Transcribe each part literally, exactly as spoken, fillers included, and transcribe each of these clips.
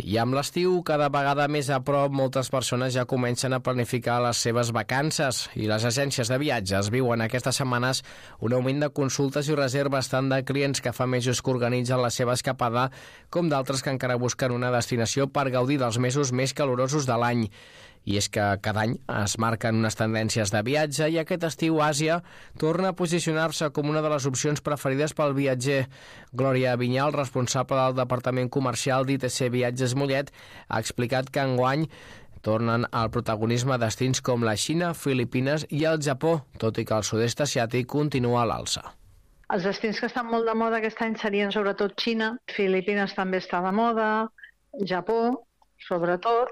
I amb l'estiu cada vegada més a prop, moltes persones ja comencen a planificar les seves vacances i les agències de viatges viuen aquestes setmanes un augment de consultes i reserves tant de clients que fa mesos que organitzen la seva escapada com d'altres que encara busquen una destinació per gaudir dels mesos més calorosos de l'any. I és que cada any es marquen unes tendències de viatge i aquest estiu Àsia torna a posicionar-se com una de les opcions preferides pel viatger. Glòria Vinyal, responsable del Departament Comercial d'I T C Viatges Mollet, ha explicat que enguany tornen al protagonisme destins com la Xina, Filipines i el Japó, tot i que el sud-est asiàtic continua a l'alça. Els destins que estan molt de moda aquest any serien sobretot Xina, Filipines també està de moda, Japó, sobretot,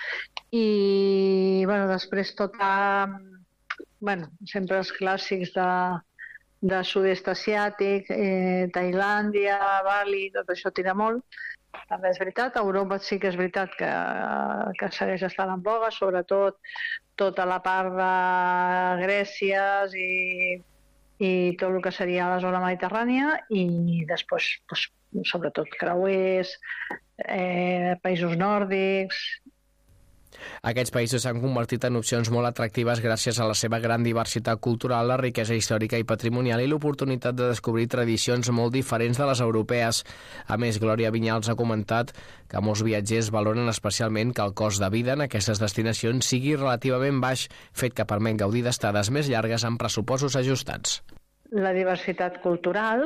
i bueno, després tot ha, bueno, sempre els clàssics de, de sud-est asiàtic, eh, Tailàndia, Bali, tot això tira molt. També és veritat, a Europa sí que és veritat que, que segueix estant en boga, sobretot tota la part de Grècia i, i tot el que seria la zona mediterrània i després, doncs, sobretot creuers, eh, països nòrdics. Aquests països s'han convertit en opcions molt atractives gràcies a la seva gran diversitat cultural, la riquesa històrica i patrimonial i l'oportunitat de descobrir tradicions molt diferents de les europees. A més, Glòria Vinyals ha comentat que molts viatgers valoren especialment que el cost de vida en aquestes destinacions sigui relativament baix, fet que permet gaudir d'estades més llargues amb pressupostos ajustats. La diversitat cultural,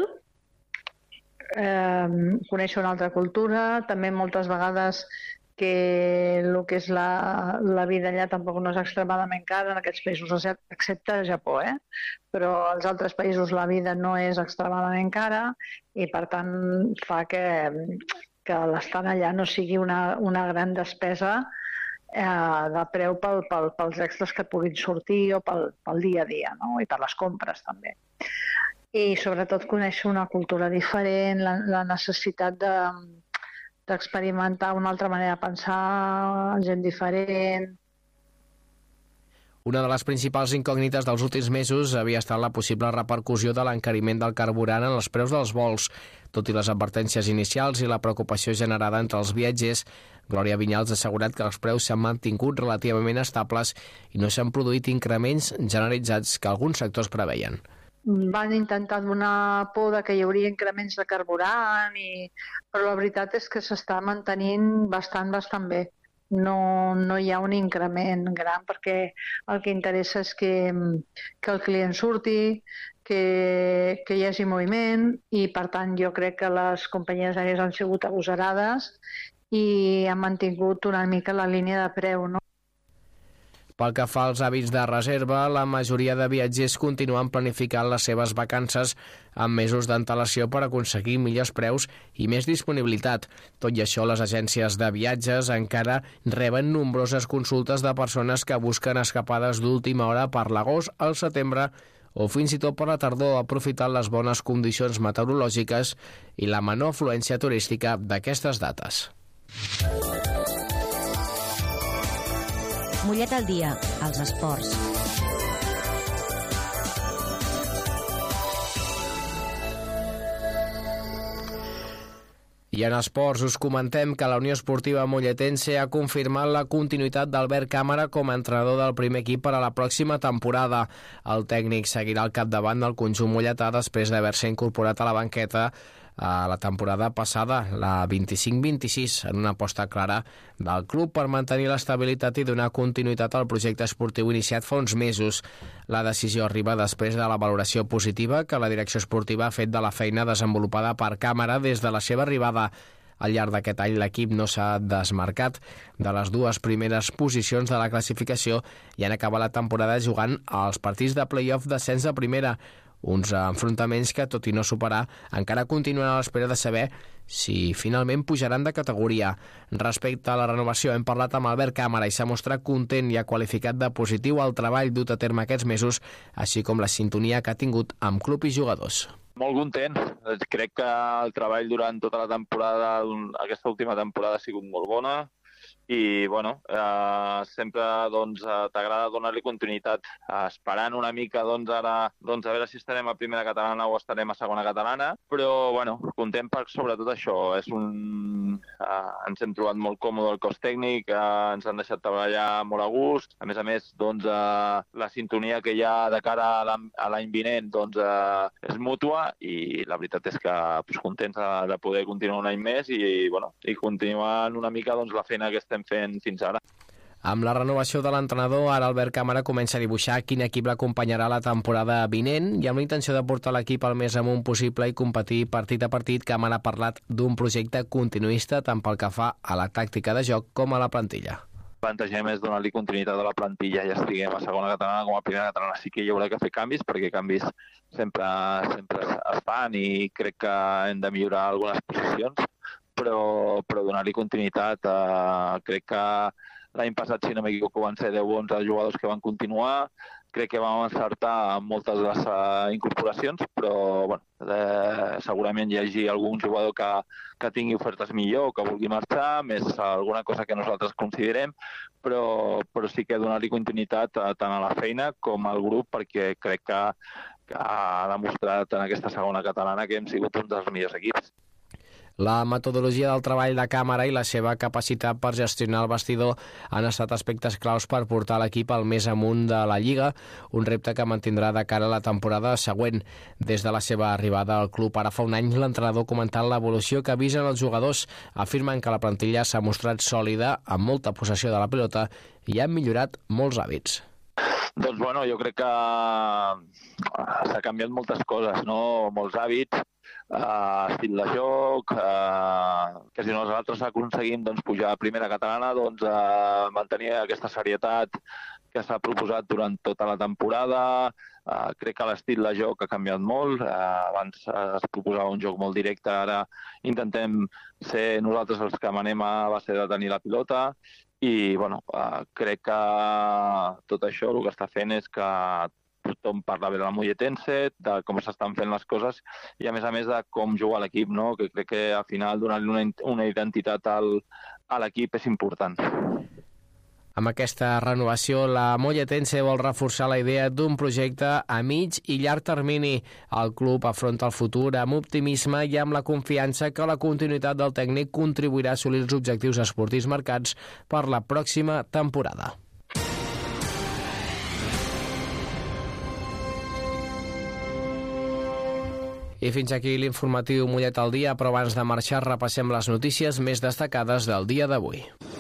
eh, conèixer una altra cultura, també moltes vegades que el que és la, la vida allà tampoc no és extremadament cara en aquests països, excepte el Japó, eh? Però als altres països la vida no és extremadament cara i per tant fa que, que l'estat allà no sigui una, una gran despesa eh, de preu pel, pel, pels extras que puguin sortir o pel, pel dia a dia, no? I per les compres també. I sobretot conèixer una cultura diferent, la, la necessitat de d'experimentar una altra manera de pensar, gent diferent. Una de les principals incògnites dels últims mesos havia estat la possible repercussió de l'encariment del carburant en els preus dels vols. Tot i les advertències inicials i la preocupació generada entre els viatgers, Glòria Vinyals ha assegurat que els preus s'han mantingut relativament estables i no s'han produït increments generalitzats que alguns sectors preveien. Van intentar donar por de que hi hauria increments de carburant, i... però la veritat és que s'està mantenint bastant, bastant bé. No, no hi ha un increment gran perquè el que interessa és que, que el client surti, que, que hi hagi moviment i per tant jo crec que les companyies aèries han sigut agosarades i han mantingut una mica la línia de preu, no? Pel que fa als hàbits de reserva, la majoria de viatgers continuen planificant les seves vacances amb mesos d'antelació per aconseguir millors preus i més disponibilitat. Tot i això, les agències de viatges encara reben nombroses consultes de persones que busquen escapades d'última hora per l'agost, al setembre o fins i tot per la tardor, aprofitant les bones condicions meteorològiques i la menor afluència turística d'aquestes dates. Mollet al dia, als esports. I en esports us comentem que la Unió Esportiva Molletense ha confirmat la continuïtat d'Albert Càmara com a entrenador del primer equip per a la pròxima temporada. El tècnic seguirà al capdavant del conjunt molletà després d'haver-se incorporat a la banqueta a la temporada passada, la vint-i-cinc vint-i-sis, en una aposta clara del club per mantenir l'estabilitat i donar continuïtat al projecte esportiu iniciat fa uns mesos. La decisió arriba després de la valoració positiva que la direcció esportiva ha fet de la feina desenvolupada per Càmara des de la seva arribada. Al llarg d'aquest any l'equip no s'ha desmarcat de les dues primeres posicions de la classificació i han acabat la temporada jugant als partits de play-off d'ascens de primera, uns enfrontaments que, tot i no superar, encara continuen a l'espera de saber si finalment pujaran de categoria. Respecte a la renovació, hem parlat amb Albert Càmara i s'ha mostrat content i ha qualificat de positiu el treball dut a terme aquests mesos, així com la sintonia que ha tingut amb club i jugadors. Molt content. Crec que el treball durant tota la temporada, aquesta última temporada, ha sigut molt bona. i bueno, eh, sempre doncs, t'agrada donar-li continuïtat, eh, esperant una mica doncs, ara doncs, a veure si estarem a primera catalana o estarem a segona catalana, però bueno, content per sobretot això. És un... eh, ens hem trobat molt còmode el cos tècnic, eh, ens han deixat treballar molt a gust, a més a més doncs, eh, la sintonia que hi ha de cara a l'any vinent doncs, eh, és mútua i la veritat és que pues, contents de, de poder continuar un any més i, bueno, i continuar una mica doncs, la feina que estem fent fins ara. Amb la renovació de l'entrenador, ara Albert Càmara comença a dibuixar quin equip l'acompanyarà la temporada vinent i amb la intenció de portar l'equip al més amunt possible i competir partit a partit. Càmara ha parlat d'un projecte continuista tant pel que fa a la tàctica de joc com a la plantilla. Plantegem és donar-li continuïtat a la plantilla, ja estiguem a segona catalana com a primera catalana. Sí que hi haurà que fer canvis, perquè canvis sempre, sempre es fan i crec que hem de millorar algunes posicions, però, però donar-li continuïtat. Eh, crec que l'any passat, si no m'equivoco, van ser deu o onze jugadors que van continuar. Crec que vam encertar amb moltes de les uh, incorporacions, però bueno, eh, segurament hi hagi algun jugador que, que tingui ofertes millor, que vulgui marxar, més alguna cosa que nosaltres considerem, però, però sí que donar-li continuïtat uh, tant a la feina com al grup, perquè crec que, que ha demostrat en aquesta segona catalana que hem sigut un dels millors equips. La metodologia del treball de Càmara i la seva capacitat per gestionar el vestidor han estat aspectes claus per portar l'equip al més amunt de la Lliga, un repte que mantindrà de cara a la temporada següent. Des de la seva arribada al club ara fa un any, l'entrenador ha comentat l'evolució que avisen els jugadors, afirmen que la plantilla s'ha mostrat sòlida, amb molta possessió de la pilota i han millorat molts hàbits. Doncs bueno, jo crec que s'ha canviat moltes coses, no? Molts hàbits, Uh, estil de joc, uh, que si nosaltres aconseguim doncs, pujar a primera catalana, doncs, uh, mantenir aquesta serietat que s'ha proposat durant tota la temporada. Uh, crec que l'estil de joc ha canviat molt. Uh, abans uh, es proposava un joc molt directe, ara intentem ser nosaltres els que manem a base de tenir la pilota. I bueno, uh, crec que tot això el que està fent és que tothom parla bé de la Molletense, de com s'estan fent les coses i a més a més de com juga l'equip, no? Que crec que al final donar-li una, una identitat al, a l'equip és important. Amb aquesta renovació, la Molletense vol reforçar la idea d'un projecte a mig i llarg termini. El club afronta el futur amb optimisme i amb la confiança que la continuïtat del tècnic contribuirà a assolir els objectius esportius marcats per la pròxima temporada. I fins aquí l'informatiu Mollet al dia, però abans de marxar repassem les notícies més destacades del dia d'avui.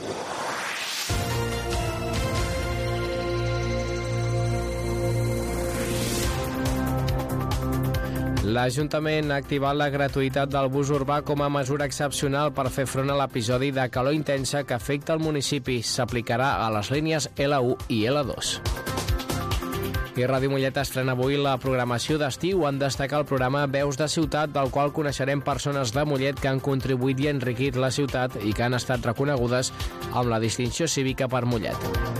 L'Ajuntament ha activat la gratuïtat del bus urbà com a mesura excepcional per fer front a l'episodi de calor intensa que afecta el municipi. S'aplicarà a les línies L u i L dos. I Ràdio Mollet estrena avui la programació d'estiu en destacar el programa Veus de Ciutat, del qual coneixerem persones de Mollet que han contribuït i enriquit la ciutat i que han estat reconegudes amb la distinció cívica per Mollet.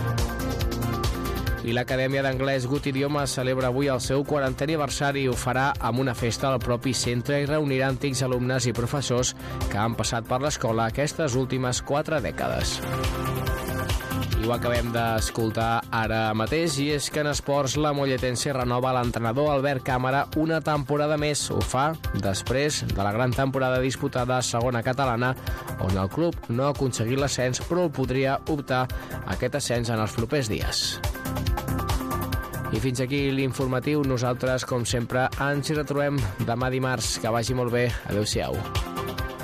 I l'Acadèmia d'Anglès Gut Idiomes celebra avui el seu quarantè aniversari i ho farà amb una festa al propi centre i reunirà antics alumnes i professors que han passat per l'escola aquestes últimes quatre dècades. I ho acabem d'escoltar ara mateix, i és que en esports la Molletense renova l'entrenador Albert Càmara una temporada més. Ho fa després de la gran temporada disputada a segona catalana, on el club no ha aconseguit l'ascens, però podria optar a aquest ascens en els propers dies. I fins aquí l'informatiu. Nosaltres, com sempre, ens hi retrobem demà dimarts. Que vagi molt bé. Adéu-siau.